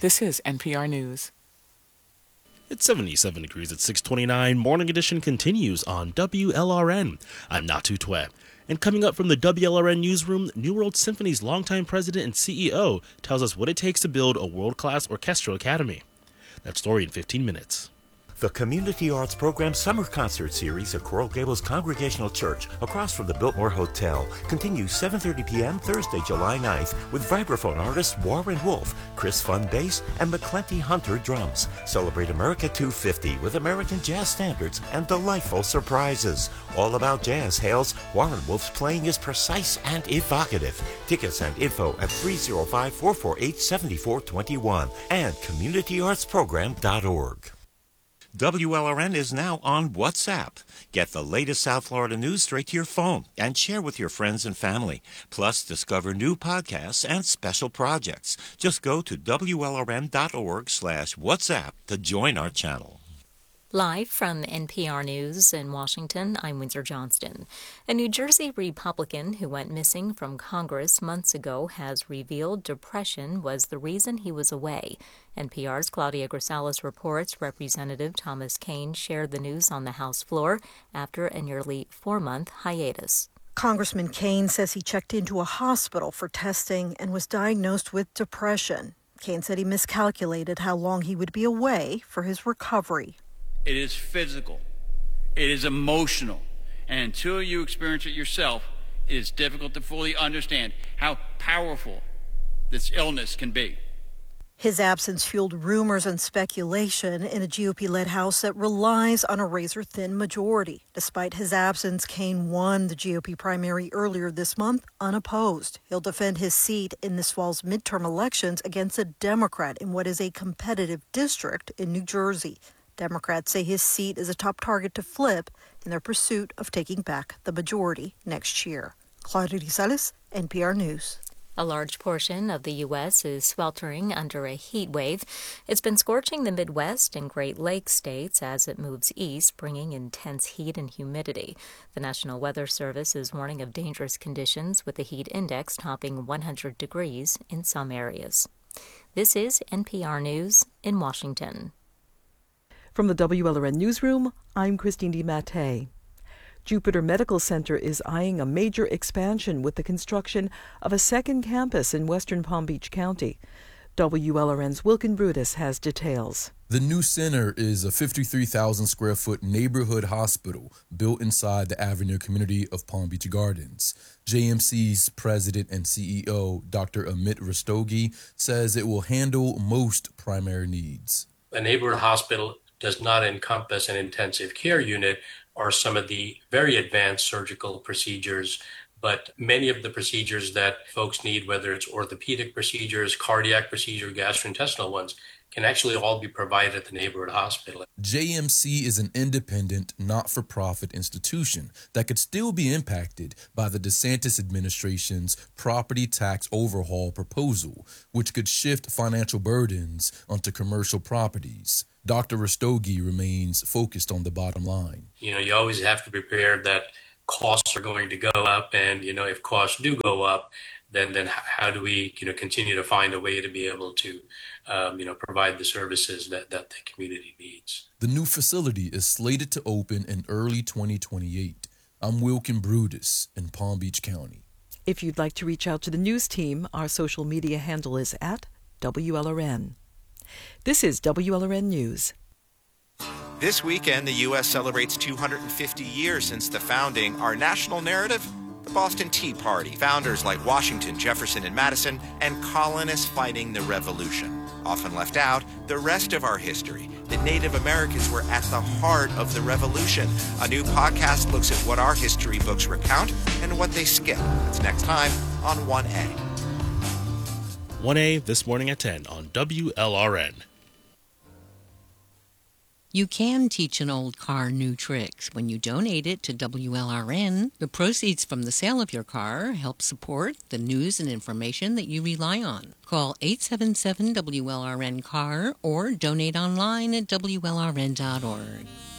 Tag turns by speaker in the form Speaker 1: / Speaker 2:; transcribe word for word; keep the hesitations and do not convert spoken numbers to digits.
Speaker 1: This is N P R News.
Speaker 2: It's seventy-seven degrees at six twenty-nine. Morning edition continues on W L R N. I'm Natu Twe. And coming up from the W L R N newsroom, New World Symphony's longtime president and C E O tells us what it takes to build a world-class orchestral academy. That story in fifteen minutes.
Speaker 3: The Community Arts Program Summer Concert Series at Coral Gables Congregational Church across from the Biltmore Hotel continues seven thirty p.m. Thursday, July ninth with vibraphone artists Warren Wolf, Chris Fun bass, and McClenty Hunter drums. Celebrate America two fifty with American jazz standards and delightful surprises. All About Jazz hails Warren Wolf's playing is precise and evocative. Tickets and info at three oh five, four four eight, seven four two one and community arts program dot org. W L R N is now on WhatsApp. Get the latest South Florida news straight to your phone and share with your friends and family. Plus, discover new podcasts and special projects. Just go to W L R N dot org slash WhatsApp to join our channel.
Speaker 4: Live from N P R News in Washington, I'm Windsor Johnston. A New Jersey Republican who went missing from Congress months ago has revealed depression was the reason he was away. N P R's Claudia Grisales reports Representative Thomas Kean shared the news on the House floor after a nearly four-month hiatus.
Speaker 5: Congressman Kean says he checked into a hospital for testing and was diagnosed with depression. Kean said he miscalculated how long he would be away for his recovery.
Speaker 6: It is physical. It is emotional. And until you experience it yourself, it is difficult to fully understand how powerful this illness can be.
Speaker 5: His absence fueled rumors and speculation in a G O P-led House that relies on a razor-thin majority. Despite his absence, Kean won the G O P primary earlier this month unopposed. He'll defend his seat in this fall's midterm elections against a Democrat in what is a competitive district in New Jersey. Democrats say his seat is a top target to flip in their pursuit of taking back the majority next year. Claudia Grisales, N P R News.
Speaker 4: A large portion of the U S is sweltering under a heat wave. It's been scorching the Midwest and Great Lakes states as it moves east, bringing intense heat and humidity. The National Weather Service is warning of dangerous conditions with the heat index topping one hundred degrees in some areas. This is N P R News in Washington.
Speaker 7: From the W L R N Newsroom, I'm Christine DiMattei. Jupiter Medical Center is eyeing a major expansion with the construction of a second campus in western Palm Beach County. W L R N's Wilkin Brutus has details.
Speaker 8: The new center is a fifty-three thousand square foot neighborhood hospital built inside the Avenir community of Palm Beach Gardens. J M C's president and C E O, Doctor Amit Rastogi, says it will handle most primary needs.
Speaker 9: A neighborhood hospital does not encompass an intensive care unit or some of the very advanced surgical procedures, but many of the procedures that folks need, whether it's orthopedic procedures, cardiac procedures, gastrointestinal ones, can actually all be provided at the neighborhood hospital.
Speaker 8: J M C is an independent, not-for-profit institution that could still be impacted by the DeSantis administration's property tax overhaul proposal, which could shift financial burdens onto commercial properties. Doctor Rastogi remains focused on the bottom line.
Speaker 9: You know, you always have to be prepared that costs are going to go up, and, you know, if costs do go up, then then how do we, you know, continue to find a way to be able to, um, you know, provide the services that, that the community needs.
Speaker 8: The new facility is slated to open in early twenty twenty-eight. I'm Wilkin Brutus in Palm Beach County.
Speaker 7: If you'd like to reach out to the news team, our social media handle is at W L R N. This is W L R N News.
Speaker 10: This weekend, the U S celebrates two hundred fifty years since the founding. Our national narrative? The Boston Tea Party. Founders like Washington, Jefferson, and Madison, and colonists fighting the Revolution. Often left out, the rest of our history. The Native Americans were at the heart of the Revolution. A new podcast looks at what our history books recount and what they skip. It's next time on one A.
Speaker 2: one A this morning at ten on W L R N.
Speaker 11: You can teach an old car new tricks when you donate it to W L R N. The proceeds from the sale of your car help support the news and information that you rely on. Call eight seven seven W L R N C A R or donate online at W L R N dot org.